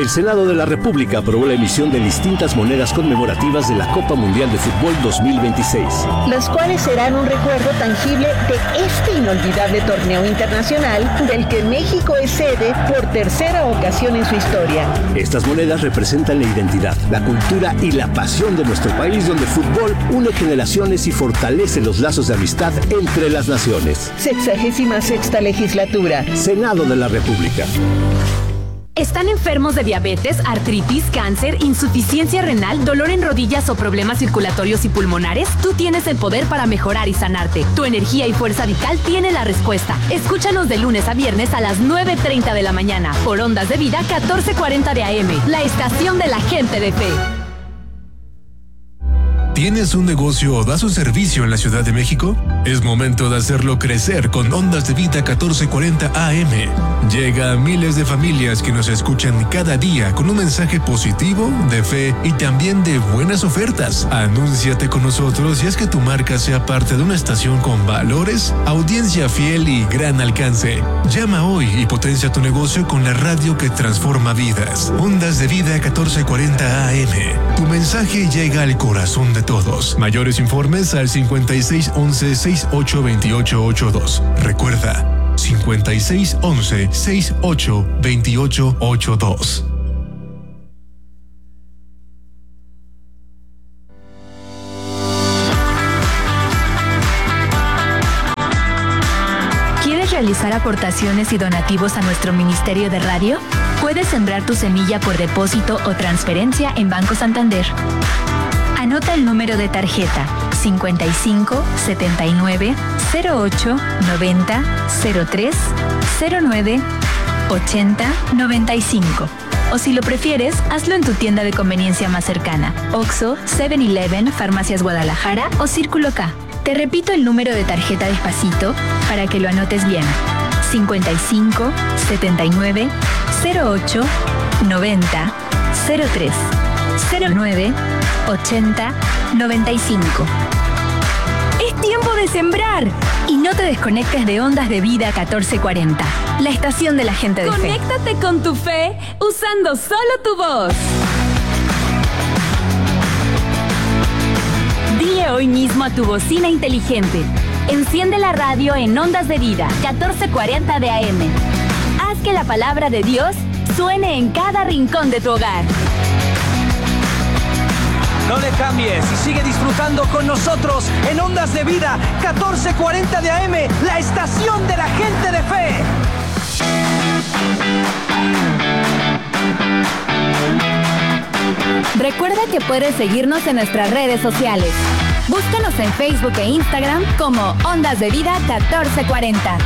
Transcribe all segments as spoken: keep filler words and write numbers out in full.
El Senado de la República aprobó la emisión de distintas monedas conmemorativas de la Copa Mundial de Fútbol dos mil veintiséis. Las cuales serán un recuerdo tangible de este inolvidable torneo internacional del que México es sede por tercera ocasión en su historia. Estas monedas representan la identidad, la cultura y la pasión de nuestro país, donde el fútbol une generaciones y fortalece los lazos de amistad entre las naciones. Sexagésima sexta legislatura. Senado de la República. ¿Están enfermos de diabetes, artritis, cáncer, insuficiencia renal, dolor en rodillas o problemas circulatorios y pulmonares? Tú tienes el poder para mejorar y sanarte. Tu energía y fuerza vital tiene la respuesta. Escúchanos de lunes a viernes a las nueve treinta de la mañana por Ondas de Vida catorce cuarenta de A M, la estación de la gente de fe. ¿Tienes un negocio o das un servicio en la Ciudad de México? Es momento de hacerlo crecer con Ondas de Vida catorce cuarenta A M. Llega a miles de familias que nos escuchan cada día con un mensaje positivo, de fe y también de buenas ofertas. Anúnciate con nosotros y haz que tu marca sea parte de una estación con valores, audiencia fiel y gran alcance. Llama hoy y potencia tu negocio con la radio que transforma vidas. Ondas de Vida catorce cuarenta A M. Tu mensaje llega al corazón de todos. Mayores informes al cincuenta y seis once sesenta y ocho veintiocho ochenta y dos. Recuerda, cincuenta y seis once sesenta y ocho veintiocho ochenta y dos. ¿Quieres realizar aportaciones y donativos a nuestro Ministerio de Radio? Puedes sembrar tu semilla por depósito o transferencia en Banco Santander. Anota el número de tarjeta cincuenta y cinco setenta y nueve cero ocho noventa cero tres cero nueve ochenta noventa y cinco. O si lo prefieres, hazlo en tu tienda de conveniencia más cercana: Oxxo, seven eleven, Farmacias Guadalajara o Círculo K. Te repito el número de tarjeta despacito para que lo anotes bien: cincuenta y cinco setenta y nueve cero ocho noventa cero tres cero nueve ochenta noventa y cinco. ¡Es tiempo de sembrar! Y no te desconectes de Ondas de Vida catorce cuarenta, la estación de la gente de fe. Conéctate con tu fe usando solo tu voz. Dile hoy mismo a tu bocina inteligente: enciende la radio en Ondas de Vida catorce cuarenta de A M. Haz que la palabra de Dios suene en cada rincón de tu hogar. No le cambies y sigue disfrutando con nosotros en Ondas de Vida catorce cuarenta de A M, la estación de la gente de fe. Recuerda que puedes seguirnos en nuestras redes sociales. Búscanos en Facebook e Instagram como Ondas de Vida catorce cuarenta.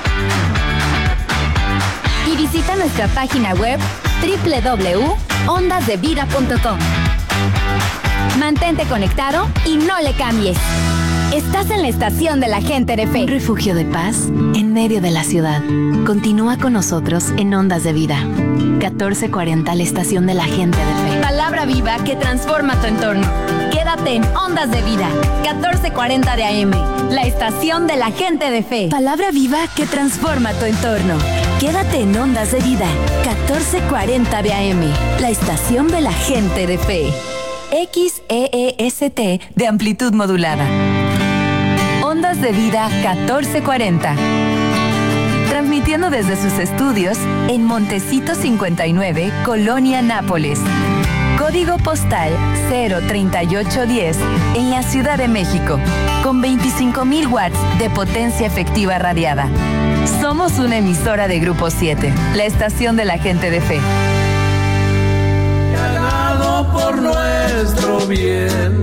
Y visita nuestra página web doble u doble u doble u punto ondas de vida punto com. Mantente conectado y no le cambies. Estás en la estación de la gente de fe. Un refugio de paz en medio de la ciudad. Continúa con nosotros en Ondas de Vida catorce cuarenta, la estación de la gente de fe. Palabra viva que transforma tu entorno. Quédate en Ondas de Vida catorce cuarenta de A M, la estación de la gente de fe. Palabra viva que transforma tu entorno. Quédate en Ondas de Vida catorce cuarenta de A M, la estación de la gente de fe. X E E S T de amplitud modulada. Ondas de Vida catorce cuarenta. Transmitiendo desde sus estudios en Montecito cincuenta y nueve, Colonia Nápoles. Código postal cero treinta y ocho diez en la Ciudad de México, con veinticinco mil watts de potencia efectiva radiada. Somos una emisora de Grupo siete, la estación de la gente de fe. Ganado por nuestro bien.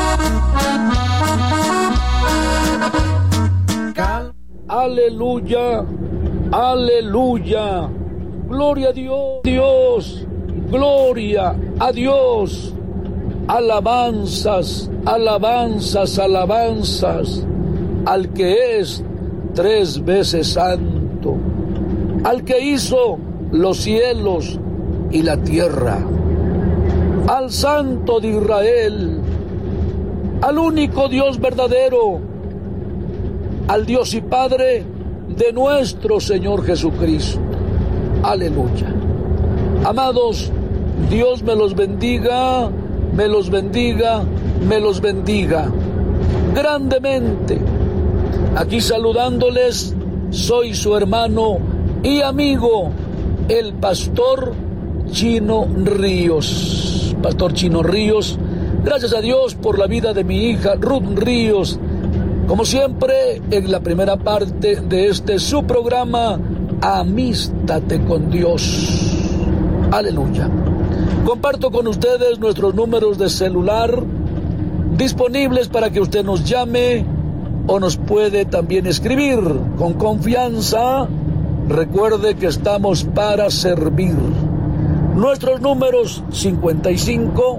Cal- Aleluya, aleluya, gloria a Dios, Dios, gloria a Dios, alabanzas, alabanzas, alabanzas, al que es tres veces santo, al que hizo los cielos y la tierra, al Santo de Israel, al único Dios verdadero, al Dios y Padre de nuestro Señor Jesucristo. Aleluya. Amados, Dios me los bendiga, me los bendiga, me los bendiga grandemente. Aquí saludándoles, soy su hermano y amigo, el Pastor Chino Ríos. Pastor Chino Ríos, gracias a Dios por la vida de mi hija Ruth Ríos. Como siempre, en la primera parte de este su programa, Amístate con Dios. Aleluya. Comparto con ustedes nuestros números de celular disponibles para que usted nos llame o nos puede también escribir con confianza. Recuerde que estamos para servir. Nuestros números cincuenta y cinco,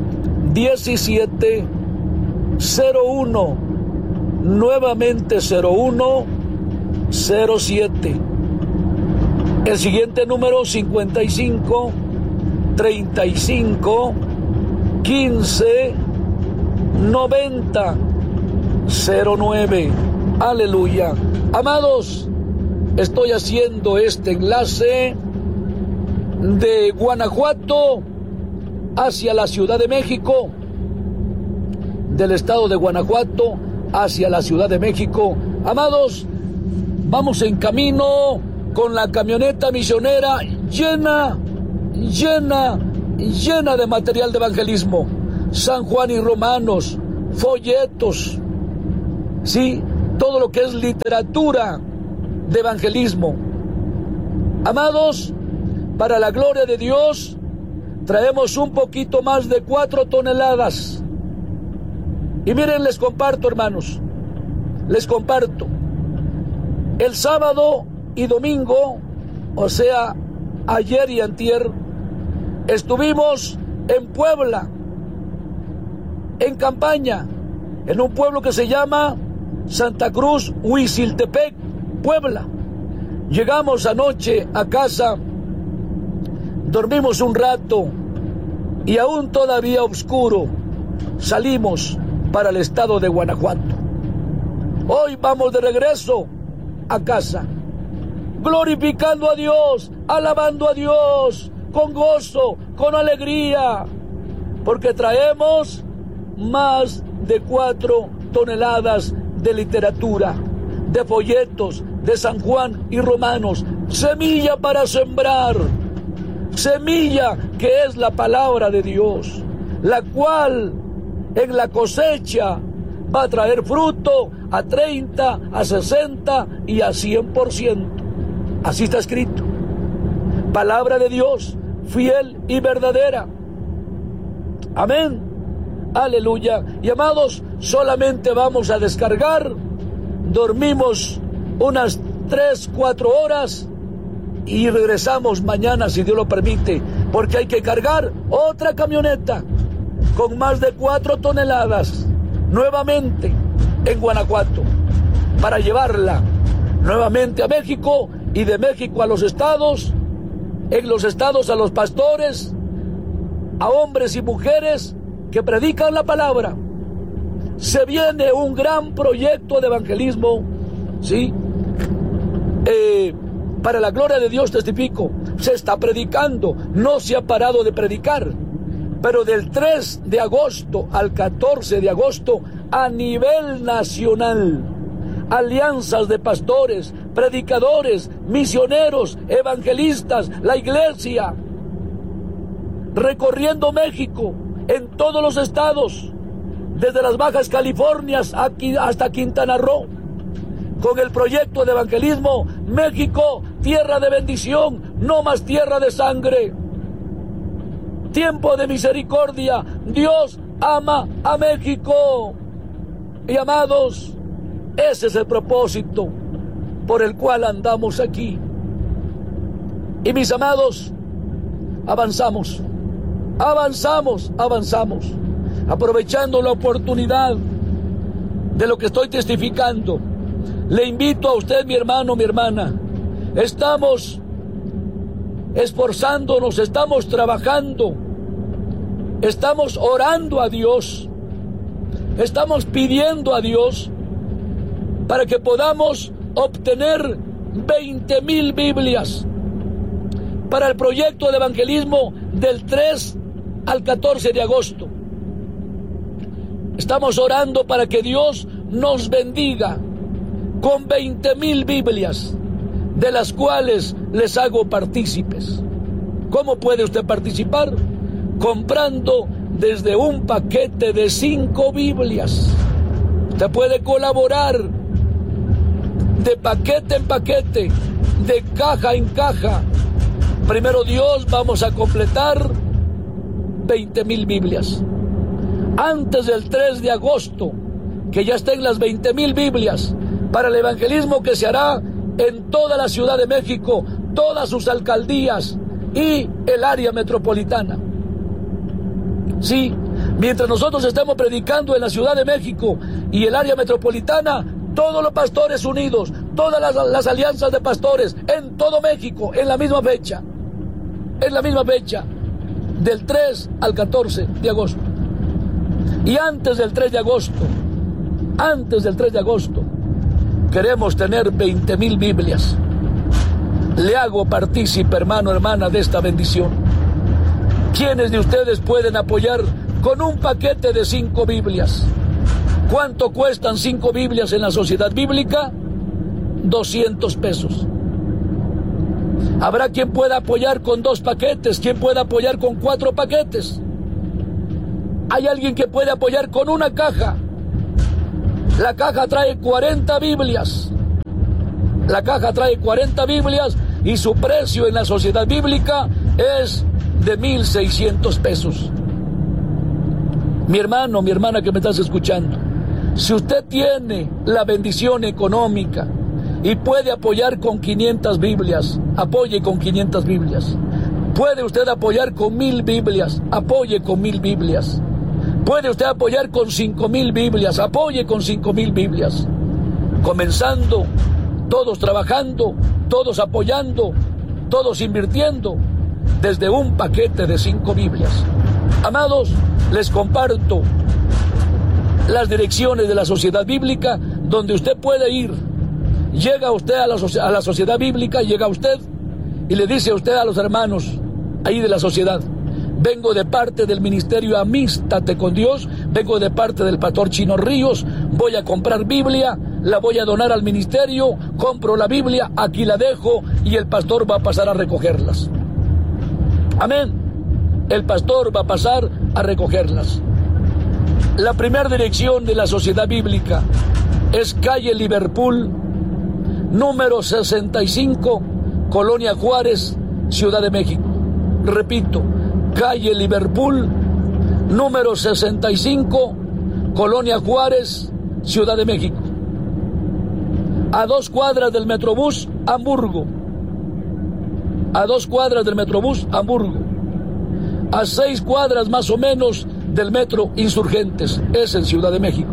diecisiete, cero uno, nuevamente cero uno, cero siete. El siguiente número cincuenta y cinco, treinta y cinco, quince, noventa, cero nueve. Aleluya. Amados, estoy haciendo este enlace de Guanajuato hacia la Ciudad de México, del estado de Guanajuato hacia la Ciudad de México. Amados, vamos en camino con la camioneta misionera llena, llena, llena de material de evangelismo. San Juan y Romanos, folletos, sí, todo lo que es literatura de evangelismo. Amados, para la gloria de Dios, traemos un poquito más de cuatro toneladas. Y miren, les comparto, hermanos, les comparto. El sábado y domingo, o sea, ayer y antier, estuvimos en Puebla, en campaña, en un pueblo que se llama Santa Cruz, Huiziltepec, Puebla. Llegamos anoche a casa, dormimos un rato y aún todavía oscuro salimos para el estado de Guanajuato. Hoy vamos de regreso a casa, glorificando a Dios, alabando a Dios, con gozo, con alegría, porque traemos más de cuatro toneladas de literatura, de folletos de San Juan y Romanos, semilla para sembrar, semilla que es la palabra de Dios, la cual en la cosecha va a traer fruto a treinta, a sesenta y a cien por ciento. Así está escrito. Palabra de Dios, fiel y verdadera. Amén. Aleluya. Y amados, solamente vamos a descargar. Dormimos unas tres, cuatro horas y regresamos mañana, si Dios lo permite, porque hay que cargar otra camioneta con más de cuatro toneladas nuevamente en Guanajuato para llevarla nuevamente a México y de México a los estados, en los estados a los pastores, a hombres y mujeres que predican la palabra. Se viene un gran proyecto de evangelismo, ¿sí? Eh, para la gloria de Dios testifico, se está predicando, no se ha parado de predicar, pero del tres de agosto al catorce de agosto a nivel nacional, alianzas de pastores, predicadores, misioneros, evangelistas, la iglesia, recorriendo México, en todos los estados, desde las Bajas Californias aquí hasta Quintana Roo, con el proyecto de evangelismo México, tierra de bendición, no más tierra de sangre. Tiempo de misericordia, Dios ama a México. Y amados, ese es el propósito por el cual andamos aquí. Y mis amados, avanzamos, avanzamos, avanzamos, aprovechando la oportunidad de lo que estoy testificando. Le invito a usted, mi hermano, mi hermana, estamos esforzándonos, estamos trabajando, estamos orando a Dios, estamos pidiendo a Dios para que podamos obtener veinte mil Biblias para el proyecto de evangelismo del tres al catorce de agosto. Estamos orando para que Dios nos bendiga con veinte mil Biblias, de las cuales les hago partícipes. ¿Cómo puede usted participar? Comprando desde un paquete de cinco Biblias. Usted puede colaborar de paquete en paquete, de caja en caja. Primero Dios, vamos a completar veinte mil Biblias. Antes del tres de agosto, que ya estén las veinte mil Biblias para el evangelismo que se hará en toda la Ciudad de México, todas sus alcaldías y el área metropolitana. Sí, mientras nosotros estemos predicando en la Ciudad de México y el área metropolitana, todos los pastores unidos, todas las, las alianzas de pastores en todo México, en la misma fecha, en la misma fecha, del tres al catorce de agosto. Y antes del tres de agosto, antes del tres de agosto, queremos tener veinte mil Biblias. Le hago partícipe, hermano, hermana, de esta bendición. ¿Quiénes de ustedes pueden apoyar con un paquete de cinco Biblias? ¿Cuánto cuestan cinco Biblias en la Sociedad Bíblica? doscientos pesos. Habrá quien pueda apoyar con dos paquetes, quien pueda apoyar con cuatro paquetes. Hay alguien que puede apoyar con una caja. La caja trae cuarenta Biblias. La caja trae cuarenta Biblias y su precio en la Sociedad Bíblica es de mil seiscientos pesos. Mi hermano, mi hermana que me estás escuchando, si usted tiene la bendición económica y puede apoyar con quinientas Biblias, apoye con quinientas Biblias. Puede usted apoyar con mil Biblias, apoye con mil Biblias. Puede usted apoyar con cinco mil Biblias, apoye con cinco mil Biblias. Comenzando, todos trabajando, todos apoyando, todos invirtiendo, desde un paquete de cinco Biblias. Amados, les comparto las direcciones de la Sociedad Bíblica donde usted puede ir. Llega usted a la, a la Sociedad Bíblica, llega usted y le dice a usted a los hermanos ahí de la sociedad: vengo de parte del ministerio Amístate con Dios, vengo de parte del pastor Chino Ríos, voy a comprar Biblia, la voy a donar al ministerio, compro la Biblia, aquí la dejo y el pastor va a pasar a recogerlas. Amén. El pastor va a pasar a recogerlas. La primera dirección de la Sociedad Bíblica es calle Liverpool, número sesenta y cinco, Colonia Juárez, Ciudad de México. Repito, calle Liverpool, número sesenta y cinco, Colonia Juárez, Ciudad de México. A dos cuadras del Metrobús Hamburgo. A dos cuadras del Metrobús Hamburgo. A seis cuadras más o menos del Metro Insurgentes. Es en Ciudad de México.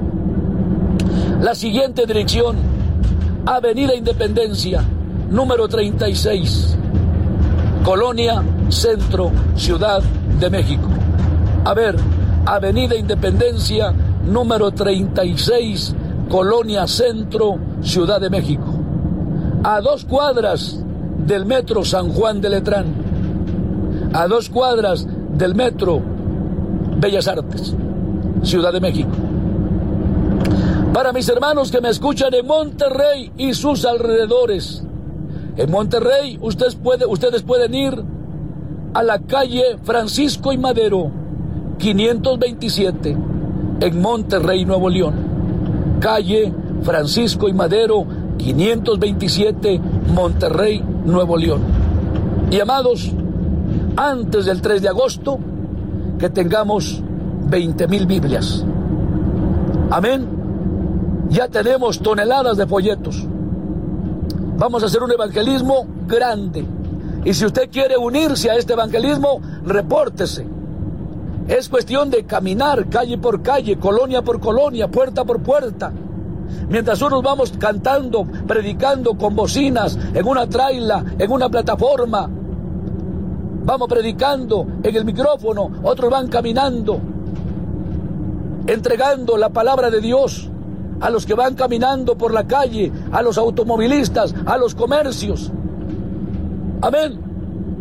La siguiente dirección: Avenida Independencia, número treinta y seis, Colonia Centro, Ciudad de México. A ver, Avenida Independencia, número treinta y seis, Colonia Centro, Ciudad de México. A dos cuadras del Metro San Juan de Letrán. A dos cuadras del Metro Bellas Artes, Ciudad de México. Para mis hermanos que me escuchan en Monterrey y sus alrededores, en Monterrey ustedes, puede, ustedes pueden ir a la calle Francisco y Madero, quinientos veintisiete, en Monterrey, Nuevo León. Calle Francisco y Madero, quinientos veintisiete, Monterrey, Nuevo León. Y amados, antes del tres de agosto, que tengamos veinte mil Biblias. Amén. Ya tenemos toneladas de folletos. Vamos a hacer un evangelismo grande. Y si usted quiere unirse a este evangelismo, repórtese. Es cuestión de caminar calle por calle, colonia por colonia, puerta por puerta. Mientras unos vamos cantando, predicando con bocinas, en una traila, en una plataforma. Vamos predicando en el micrófono, otros van caminando, entregando la palabra de Dios a los que van caminando por la calle, a los automovilistas, a los comercios. Amén.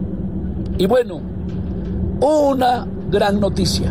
Y bueno, una gran noticia.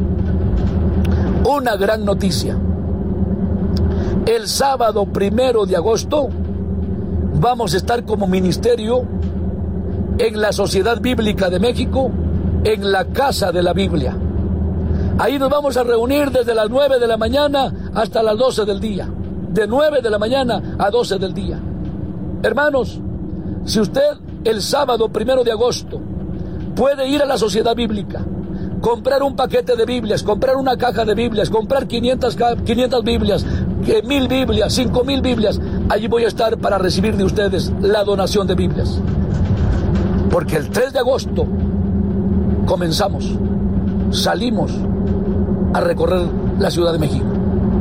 Una gran noticia. El sábado primero de agosto vamos a estar como ministerio en la Sociedad Bíblica de México, en la Casa de la Biblia. Ahí nos vamos a reunir desde las nueve de la mañana hasta las doce del día. De nueve de la mañana a doce del día. Hermanos, si usted el sábado primero de agosto puede ir a la Sociedad Bíblica, comprar un paquete de Biblias, comprar una caja de Biblias, comprar quinientas, quinientas Biblias, mil Biblias, cinco mil Biblias, allí voy a estar para recibir de ustedes la donación de Biblias. Porque el tres de agosto comenzamos, salimos a recorrer la Ciudad de México.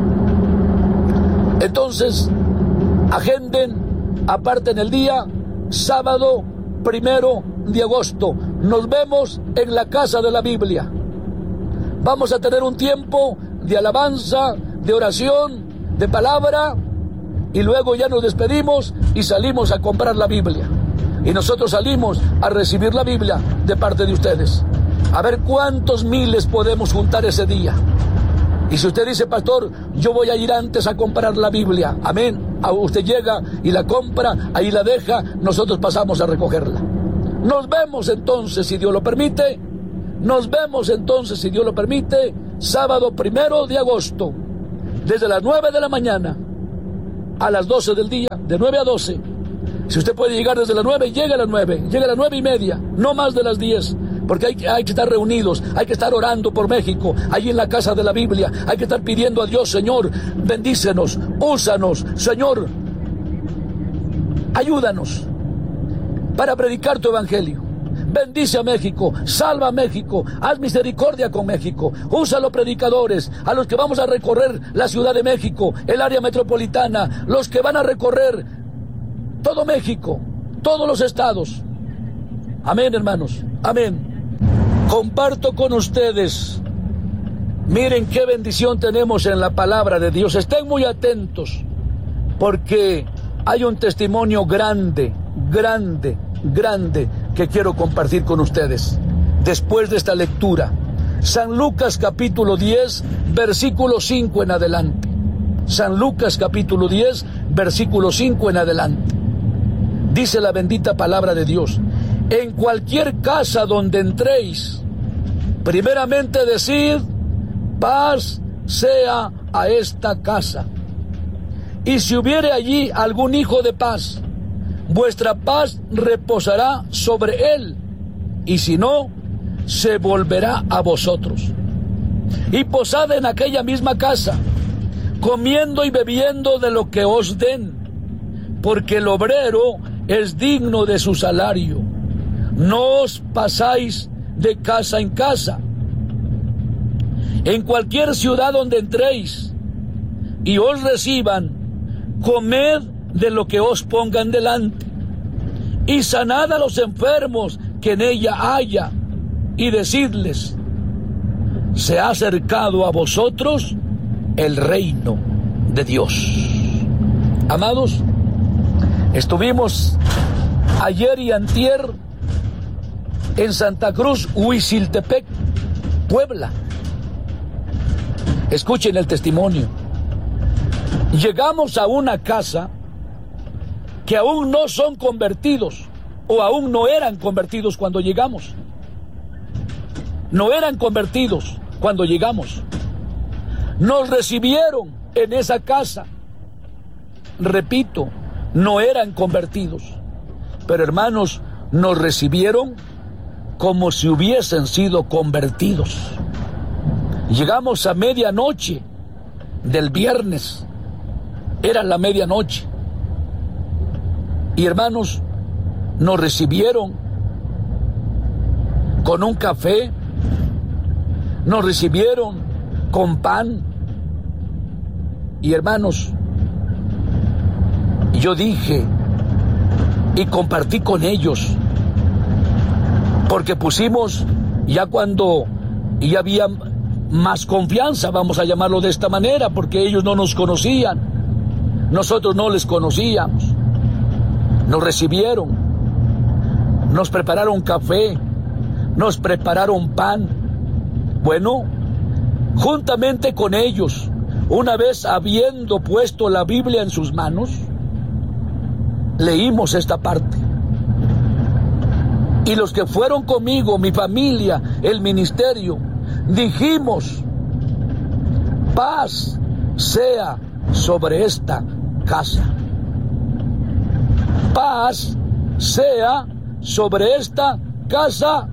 Entonces, agenden, aparten el día, sábado primero de agosto. Nos vemos en la Casa de la Biblia. Vamos a tener un tiempo de alabanza, de oración, de palabra, y luego ya nos despedimos y salimos a comprar la Biblia. Y nosotros salimos a recibir la Biblia de parte de ustedes. A ver cuántos miles podemos juntar ese día. Y si usted dice, pastor, yo voy a ir antes a comprar la Biblia, amén, usted llega y la compra, ahí la deja, nosotros pasamos a recogerla. Nos vemos entonces, si Dios lo permite, nos vemos entonces, si Dios lo permite, sábado primero de agosto, desde las nueve de la mañana a las doce del día, de nueve a doce. Si usted puede llegar desde las nueve, llegue a las nueve, llegue a las nueve y media, no más de las diez. Porque hay, hay que estar reunidos, hay que estar orando por México, allí en la Casa de la Biblia, hay que estar pidiendo a Dios, Señor, bendícenos, úsanos, Señor, ayúdanos para predicar tu evangelio. Bendice a México, salva a México, haz misericordia con México, usa a los predicadores, a los que vamos a recorrer la Ciudad de México, el área metropolitana, los que van a recorrer todo México, todos los estados. Amén, hermanos, amén. Comparto con ustedes, miren qué bendición tenemos en la palabra de Dios. Estén muy atentos, porque hay un testimonio grande, grande, grande que quiero compartir con ustedes después de esta lectura. San Lucas capítulo diez, versículo cinco en adelante. San Lucas capítulo diez, versículo cinco en adelante. Dice la bendita palabra de Dios: en cualquier casa donde entréis, primeramente decid, paz sea a esta casa. Y si hubiere allí algún hijo de paz, vuestra paz reposará sobre él, y si no, se volverá a vosotros. Y posad en aquella misma casa, comiendo y bebiendo de lo que os den, porque el obrero es digno de su salario. No os pasáis de casa en casa. En cualquier ciudad donde entréis y os reciban, comed de lo que os pongan delante, y sanad a los enfermos que en ella haya, y decidles: se ha acercado a vosotros el reino de Dios. Amados, estuvimos ayer y antier en Santa Cruz, Huiziltepec, Puebla. Escuchen el testimonio. Llegamos a una casa que aún no son convertidos, o aún no eran convertidos cuando llegamos. No eran convertidos cuando llegamos. Nos recibieron en esa casa. Repito, no eran convertidos. Pero hermanos, nos recibieron como si hubiesen sido convertidos. Llegamos a medianoche del viernes. Era la medianoche. Y hermanos, nos recibieron con un café, nos recibieron con pan. Y hermanos, yo dije y compartí con ellos, porque pusimos, ya cuando ya había más confianza, vamos a llamarlo de esta manera, porque ellos no nos conocían, nosotros no les conocíamos. Nos recibieron, nos prepararon café, nos prepararon pan. Bueno, juntamente con ellos, una vez habiendo puesto la Biblia en sus manos, leímos esta parte. Y los que fueron conmigo, mi familia, el ministerio, dijimos: paz sea sobre esta casa. Paz sea sobre esta casa.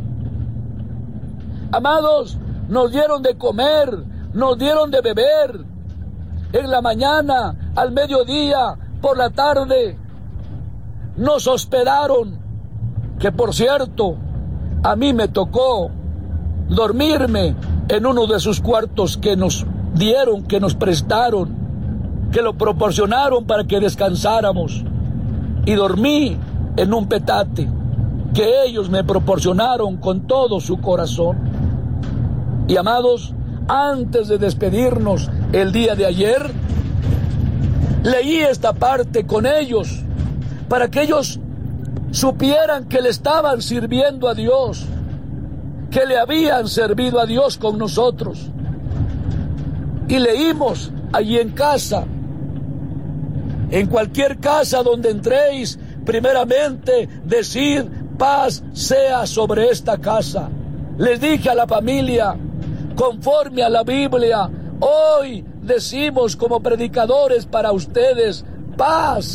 Amados, nos dieron de comer, nos dieron de beber, en la mañana, al mediodía, por la tarde. Nos hospedaron, que por cierto, a mí me tocó dormirme en uno de sus cuartos que nos dieron, que nos prestaron, que lo proporcionaron para que descansáramos. Y dormí en un petate que ellos me proporcionaron con todo su corazón. Y amados, antes de despedirnos el día de ayer, leí esta parte con ellos para que ellos supieran que le estaban sirviendo a Dios, que le habían servido a Dios con nosotros. Y leímos allí en casa: en cualquier casa donde entréis, primeramente decid: paz sea sobre esta casa. Les dije a la familia, conforme a la Biblia, hoy decimos como predicadores para ustedes: paz